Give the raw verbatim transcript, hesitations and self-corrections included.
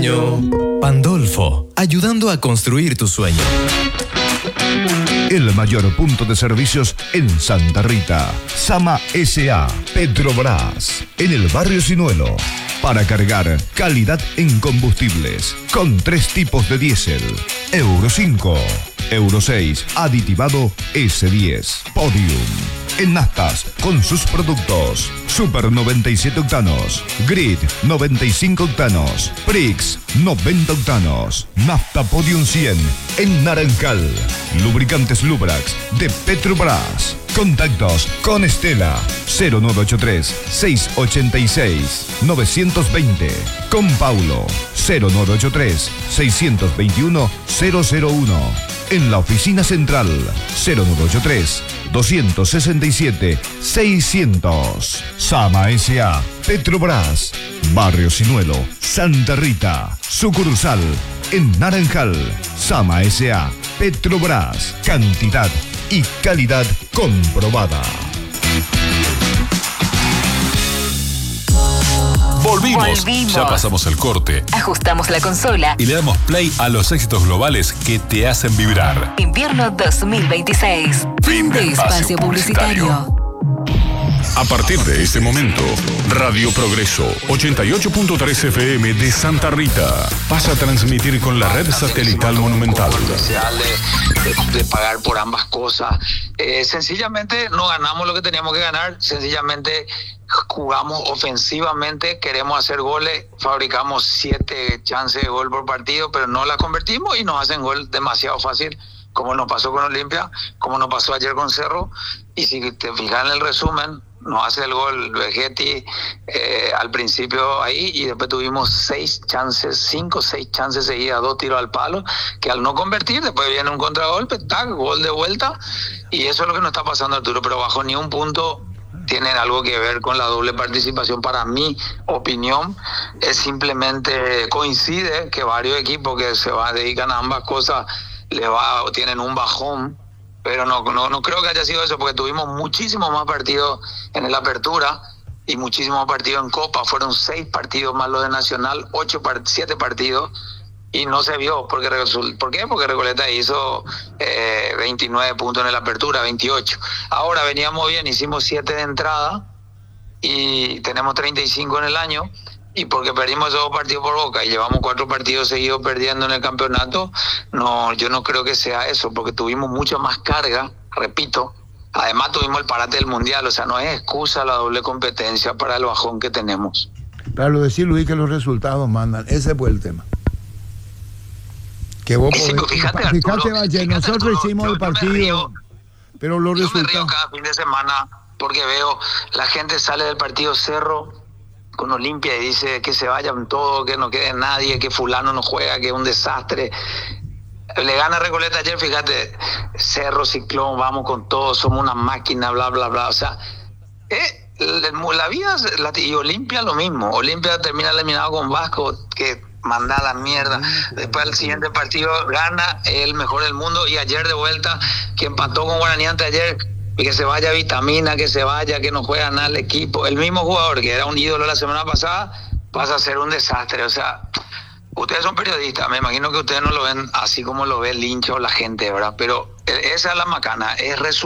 Pandolfo, ayudando a construir tu sueño. El mayor punto de servicios en Santa Rita. Sama S A Petrobras, en el barrio Sinuelo. Para cargar, calidad en combustibles. Con tres tipos de diésel. Euro cinco, Euro seis, aditivado S diez. Podium. En naftas, con sus productos. Super noventa y siete octanos. Grid noventa y cinco octanos. Prix noventa octanos. Nafta Podium cien en Naranjal. Lubricantes Lubrax de Petrobras. Contactos con Estela cero nueve ocho tres, seis ocho seis, nueve dos cero. Con Paulo cero nueve ocho tres, seis dos uno, cero cero uno. En la oficina central cero nueve ocho tres, dos seis siete, seiscientos. Sama S A Petrobras, Barrio Sinuelo, Santa Rita. Sucursal en Naranjal. Sama S A Petrobras, cantidad y calidad comprobada. Volvimos. Volvimos. Ya pasamos el corte. Ajustamos la consola. Y le damos play a los éxitos globales que te hacen vibrar. Invierno dos mil veintiséis. Fin de espacio publicitario. A partir de este momento, Radio Progreso ochenta y ocho punto tres F M de Santa Rita pasa a transmitir con la red satelital Monumental. De, de, de pagar por ambas cosas. Eh, sencillamente no ganamos lo que teníamos que ganar. Sencillamente jugamos ofensivamente, queremos hacer goles, fabricamos siete chances de gol por partido, pero no las convertimos y nos hacen gol demasiado fácil, como nos pasó con Olimpia, como nos pasó ayer con Cerro. Y si te fijas en el resumen, nos hace el gol Vegetti eh, al principio ahí, y después tuvimos seis chances, cinco o seis chances seguidas, dos tiros al palo, que al no convertir, después viene un contragolpe, tac, gol de vuelta, y eso es lo que nos está pasando, Arturo, pero bajo ni un punto tienen algo que ver con la doble participación. Para mi opinión, es simplemente coincide que varios equipos que se va, dedican a ambas cosas le va, tienen un bajón, pero no, no, no creo que haya sido eso, porque tuvimos muchísimos más partidos en el Apertura y muchísimos partidos en Copa. Fueron seis partidos más los de Nacional, ocho, siete partidos, y no se vio. Porque, ¿Por qué? Porque Recoleta hizo eh, veintinueve puntos en el Apertura, veintiocho. Ahora veníamos bien, hicimos siete de entrada y tenemos treinta y cinco en el año. Y porque perdimos esos dos partidos por Boca y llevamos cuatro partidos seguidos perdiendo en el campeonato, no, yo no creo que sea eso, porque tuvimos mucha más carga, repito. Además tuvimos el parate del Mundial, o sea, no es excusa la doble competencia para el bajón que tenemos. Claro, decir, Luis, que los resultados mandan, ese fue el tema. Que vos sí, podés, fíjate, fíjate, Arturo, Valle, fíjate, nosotros Arturo, hicimos yo, el partido, río, pero los yo resultados... me río cada fin de semana porque veo la gente sale del partido Cerro con Olimpia y dice que se vayan todos, que no quede nadie, que fulano no juega, que es un desastre. Le gana Recoleta ayer, fíjate, Cerro, Ciclón, vamos con todo, somos una máquina, bla, bla, bla. O sea, eh, la vida, la, y Olimpia lo mismo. Olimpia termina eliminado con Vasco, que manda a la mierda. Después el siguiente partido gana, es el mejor del mundo, y ayer de vuelta, que empató con Guaraní antes ayer, y que se vaya Vitamina, que se vaya, que no juega nada el equipo. El mismo jugador que era un ídolo la semana pasada pasa a ser un desastre. O sea, ustedes son periodistas, me imagino que ustedes no lo ven así como lo ve el hincha o la gente, ¿verdad? Pero esa es la macana, es resultado.